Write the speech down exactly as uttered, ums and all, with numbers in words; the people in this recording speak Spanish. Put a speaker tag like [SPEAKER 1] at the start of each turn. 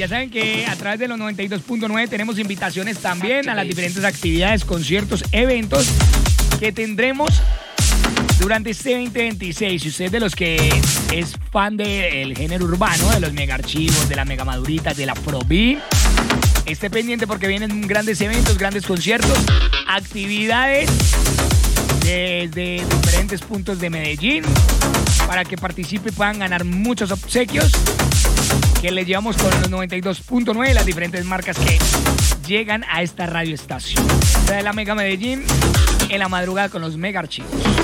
[SPEAKER 1] ya saben que a través de los noventa y dos punto nueve tenemos invitaciones también a las diferentes actividades, conciertos, eventos que tendremos durante este veinte veintiséis. Si usted es de los que es fan del género urbano, de los mega archivos, de las mega maduritas, de la Afrobeat, esté pendiente porque vienen grandes eventos, grandes conciertos, actividades desde diferentes puntos de Medellín para que participe y puedan ganar muchos obsequios que les llevamos con los noventa y dos punto nueve, las diferentes marcas que llegan a esta radioestación. Esta es la Mega Medellín en la madrugada con los mega archivos.